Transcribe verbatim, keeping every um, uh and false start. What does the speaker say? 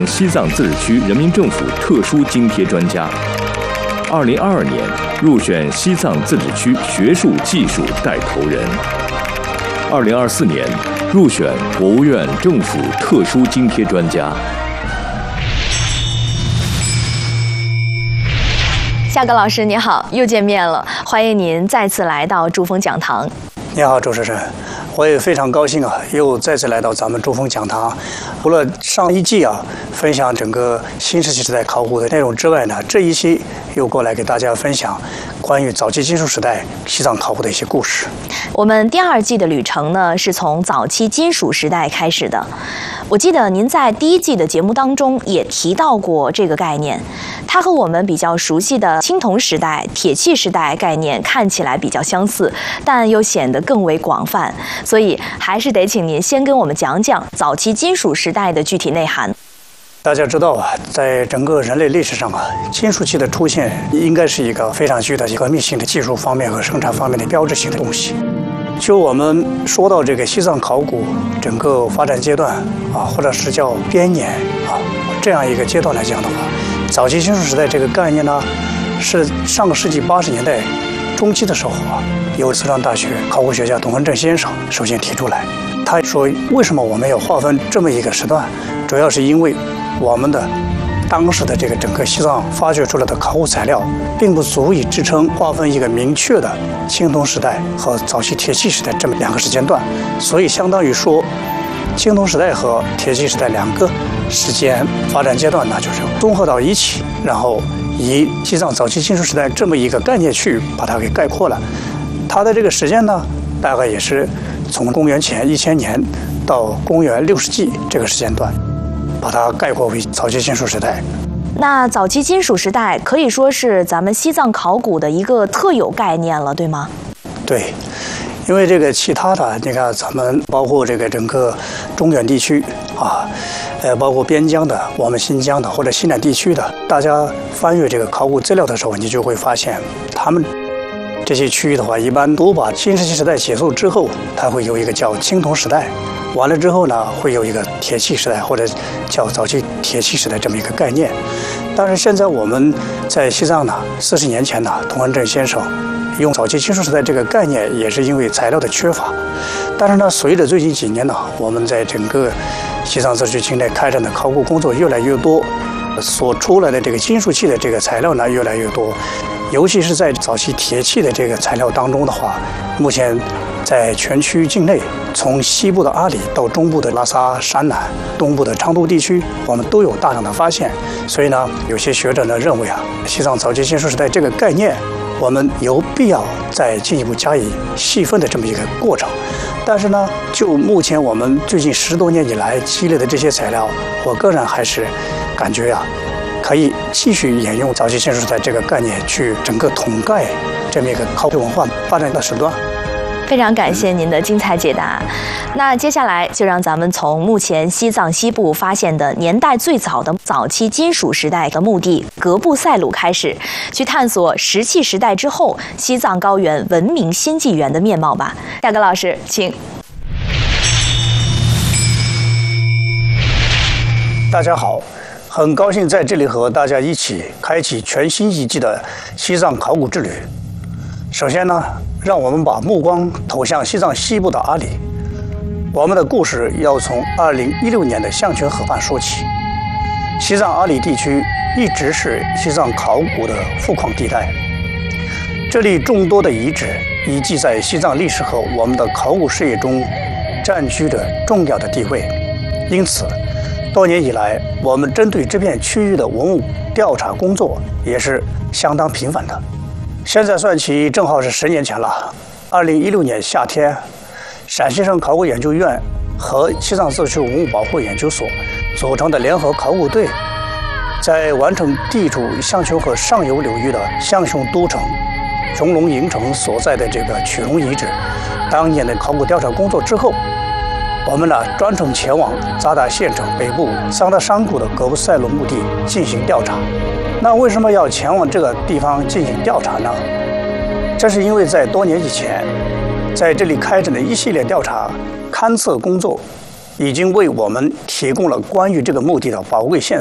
西藏自治区人民政府特殊津贴专家。二零二二年入选西藏自治区学术技术带头人。二零二四年入选国务院政府特殊津贴专家。 夏戈老师你好，又见面了，欢迎您再次来到珠峰讲堂。 你好，主持人，我也非常高兴啊，又再次来到咱们珠峰讲堂。除了上一季啊分享整个新石器时代考古的内容之外呢，这一期又过来给大家分享关于早期金属时代西藏考古的一些故事。 我们第二季的旅程呢，是从早期金属时代开始的。我记得您在第一季的节目当中也提到过这个概念，它和我们比较熟悉的青铜时代、铁器时代概念看起来比较相似，但又显得更为广泛，所以还是得请您先跟我们讲讲早期金属时代的具体内涵。 大家知道啊，在整个人类历史上啊，金属器的出现应该是一个非常具有革命性的技术方面和生产方面的标志性的东西。就我们说到这个西藏考古整个发展阶段啊，或者是叫编年啊这样一个阶段来讲的话，早期金属时代这个概念呢，是上个世纪八十年代中期的时候啊，由四川大学考古学家董文正先生首先提出来。他说，为什么我们要划分这么一个时段？主要是因为我们的当时的这个整个西藏发掘出来的考古材料，并不足以支撑划分一个明确的青铜时代和早期铁器时代这么两个时间段，所以相当于说，青铜时代和铁器时代两个时间发展阶段呢，就是综合到一起，然后以西藏早期金属时代这么一个概念去把它给概括了。它的这个时间呢，大概也是从公元前一千年到公元六世纪这个时间段，把它概括为早期金属时代。 那早期金属时代可以说是咱们西藏考古的一个特有概念了，对吗？ 对，因为这个其他的，你看咱们包括这个整个中原地区啊，呃，包括边疆的，我们新疆的或者西南地区的，大家翻阅这个考古资料的时候，你就会发现，他们这些区域的话，一般都把新石器时代结束之后，它会有一个叫青铜时代。完了之后呢，会有一个铁器时代或者叫早期铁器时代这么一个概念。但是现在我们在西藏呢，四十年前呢，董文正先生用早期金属时代这个概念，也是因为材料的缺乏。但是呢，随着最近几年呢，我们在整个西藏自治区境内开展的考古工作越来越多，所出来的这个金属器的这个材料呢越来越多，尤其是在早期铁器的这个材料当中的话，目前在全区境内，从西部的阿里到中部的拉萨、山南、东部的昌都地区，我们都有大量的发现。所以呢，有些学者呢认为啊，西藏早期金属时代这个概念，我们有必要再进一步加以细分的这么一个过程。但是呢，就目前我们最近十多年以来积累的这些材料，我个人还是感觉啊，可以继续沿用早期金属时代这个概念去整个统概这么一个考古文化发展的时段。 非常感谢您的精彩解答。那接下来就让咱们从目前西藏西部发现的年代最早的早期金属时代的墓地格布赛鲁开始，去探索石器时代之后西藏高原文明新纪元的面貌吧。夏戈老师，请。 大家好，很高兴在这里和大家一起开启全新一季的西藏考古之旅。首先呢，让我们把目光投向西藏西部的阿里。我们的故事要从二零一六年的象群河畔说起。西藏阿里地区一直是西藏考古的富矿地带，这里众多的遗址遗迹在西藏历史和我们的考古事业中占据着重要的地位。因此，多年以来，我们针对这片区域的文物调查工作也是相当频繁的。现在算起正好是十年前了。二零一六年夏天，陕西省考古研究院和西藏自治区文物保护研究所组成的联合考古队，在完成地处象群河上游流域的象雄都城、穹窿营城所在的这个曲龙遗址当年的考古调查工作之后，我们呢专程前往扎达县城北部桑达山谷的格布赛鲁墓地进行调查。那为什么要前往这个地方进行调查呢？这是因为在多年以前，在这里开展的一系列调查勘测工作， 已经为我们提供了关于这个墓地的宝贵线